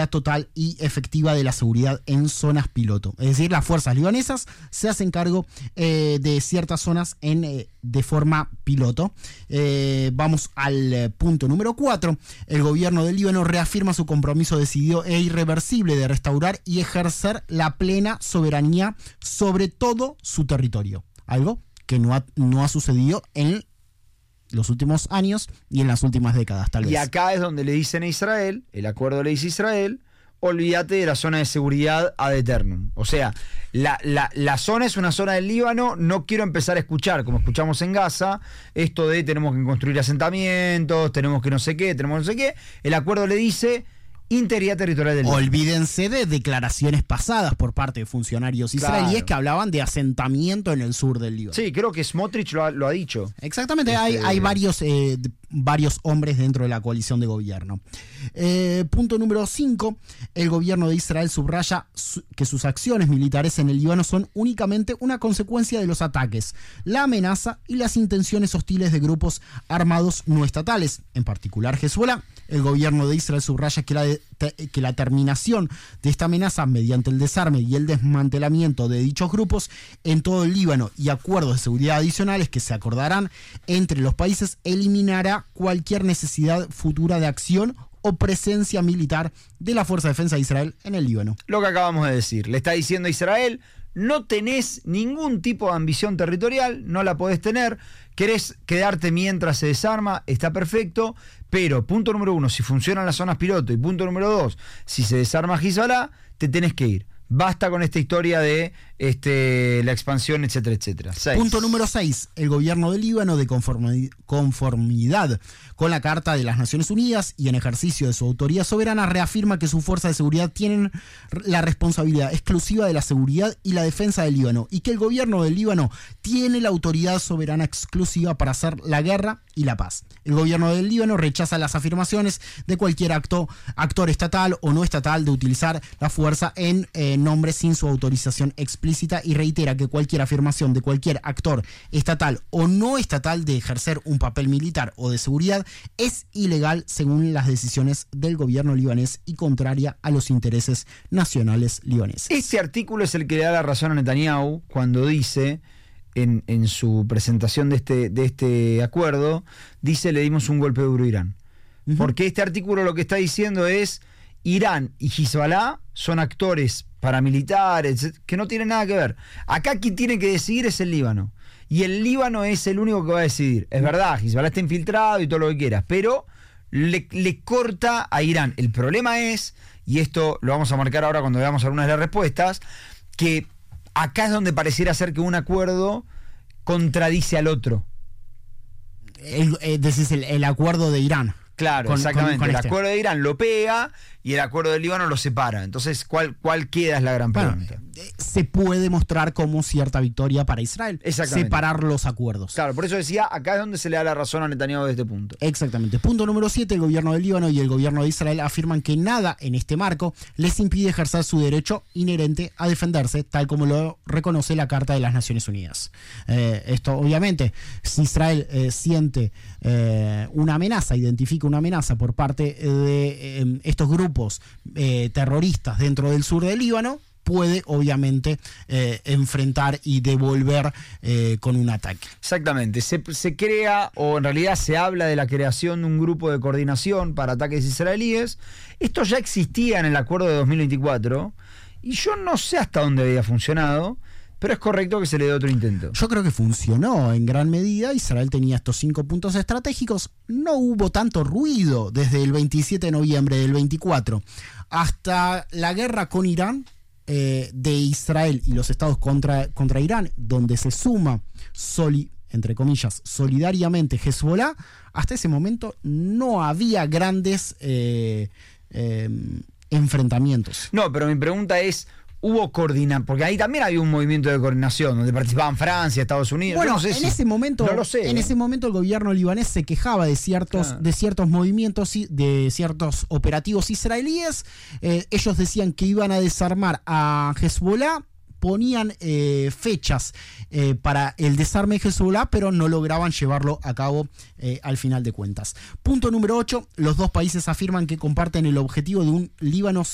responsabilidad total y efectiva de la seguridad en zonas piloto. Es decir, las fuerzas libanesas se hacen cargo de ciertas zonas de forma piloto. Vamos al punto número 4. El gobierno del Líbano reafirma su compromiso decidido e irreversible de restaurar y ejercer la plena soberanía sobre todo su territorio. Algo que no ha sucedido en los últimos años y en las últimas décadas, tal vez. Y acá es donde le dicen a Israel, el acuerdo le dice a Israel, olvídate de la zona de seguridad ad eternum. O sea, la zona es una zona del Líbano, no quiero empezar a escuchar, como escuchamos en Gaza, esto de tenemos que construir asentamientos, tenemos que no sé qué, tenemos no sé qué. El acuerdo le dice integridad territorial del Líbano. Olvídense de declaraciones pasadas por parte de funcionarios israelíes que hablaban de asentamiento en el sur del Líbano. Sí, creo que Smotrich lo ha dicho. Exactamente, hay varios hombres dentro de la coalición de gobierno. Punto número 5. El gobierno de Israel subraya que sus acciones militares en el Líbano son únicamente una consecuencia de los ataques, la amenaza y las intenciones hostiles de grupos armados no estatales, en particular Hezbollah. El gobierno de Israel subraya que la terminación de esta amenaza mediante el desarme y el desmantelamiento de dichos grupos en todo el Líbano y acuerdos de seguridad adicionales que se acordarán entre los países eliminará cualquier necesidad futura de acción o presencia militar de la Fuerza de Defensa de Israel en el Líbano. Lo que acabamos de decir, le está diciendo a Israel, no tenés ningún tipo de ambición territorial, no la podés tener, querés quedarte mientras se desarma, está perfecto, pero punto número 1, si funcionan las zonas piloto, y punto número 2, si se desarma Hezbollah, te tenés que ir. Basta con esta historia de la expansión, etcétera, etcétera. 6. Punto número 6. El gobierno del Líbano, de conformidad con la Carta de las Naciones Unidas y en ejercicio de su autoridad soberana, reafirma que sus fuerzas de seguridad tienen la responsabilidad exclusiva de la seguridad y la defensa del Líbano y que el gobierno del Líbano tiene la autoridad soberana exclusiva para hacer la guerra y la paz. El gobierno del Líbano rechaza las afirmaciones de cualquier actor estatal o no estatal de utilizar la fuerza en nombre sin su autorización explícita y reitera que cualquier afirmación de cualquier actor estatal o no estatal de ejercer un papel militar o de seguridad es ilegal según las decisiones del gobierno libanés y contraria a los intereses nacionales libaneses. Este artículo es el que le da la razón a Netanyahu cuando dice en su presentación de este acuerdo, dice le dimos un golpe duro a Irán. Uh-huh. Porque este artículo lo que está diciendo es Irán y Hezbollah son actores paramilitares que no tienen nada que ver. Acá quien tiene que decidir es el Líbano. Y el Líbano es el único que va a decidir. Es verdad, Hezbollah está infiltrado y todo lo que quieras, pero le corta a Irán. El problema es, y esto lo vamos a marcar ahora cuando veamos algunas de las respuestas, que acá es donde pareciera ser que un acuerdo contradice al otro. Decís el acuerdo de Irán. Claro, exactamente. El acuerdo de Irán lo pega y el acuerdo del Líbano lo separa. Entonces, ¿cuál queda? Es la gran pregunta. Se puede mostrar como cierta victoria para Israel. Exactamente. Separar los acuerdos. Claro, por eso decía, acá es donde se le da la razón a Netanyahu de este punto. Exactamente. Punto número 7. El gobierno del Líbano y el gobierno de Israel afirman que nada en este marco les impide ejercer su derecho inherente a defenderse, tal como lo reconoce la Carta de las Naciones Unidas. Esto, obviamente, si Israel siente una amenaza, identifica una amenaza por parte de estos grupos terroristas dentro del sur del Líbano, puede obviamente enfrentar y devolver con un ataque. Exactamente, se crea, o en realidad se habla de la creación de un grupo de coordinación para ataques israelíes. Esto ya existía en el acuerdo de 2024 y yo no sé hasta dónde había funcionado, pero es correcto que se le dé otro intento. Yo creo que funcionó en gran medida. Israel tenía estos 5 puntos estratégicos. No hubo tanto ruido desde el 27 de noviembre del 24 hasta la guerra con Irán, de Israel y los estados contra Irán, donde se suma, entre comillas, solidariamente Hezbollah. Hasta ese momento no había grandes enfrentamientos. No, pero mi pregunta es, hubo coordinación, porque ahí también había un movimiento de coordinación donde participaban Francia, Estados Unidos. Bueno, no sé ese momento, no lo sé, en ese momento el gobierno libanés se quejaba de ciertos movimientos, de ciertos operativos israelíes. Ellos decían que iban a desarmar a Hezbollah, ponían fechas para el desarme de Hezbollah, pero no lograban llevarlo a cabo al final de cuentas. Punto número 8. Los dos países afirman que comparten el objetivo de un Líbano